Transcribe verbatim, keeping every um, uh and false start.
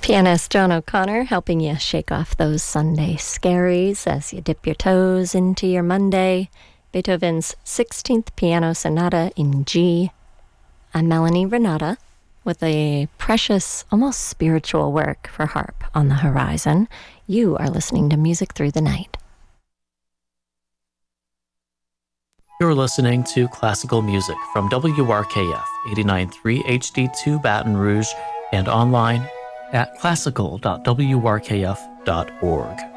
Pianist John O'Connor helping you shake off those Sunday scaries as you dip your toes into your Monday. Beethoven's sixteenth Piano Sonata in G. I'm Melanie Renata with a precious, almost spiritual work for harp on the horizon. You are listening to Music Through the Night. You're listening to classical music from W R K F eighty-nine point three H D two Baton Rouge and online at classical dot w r k f dot org.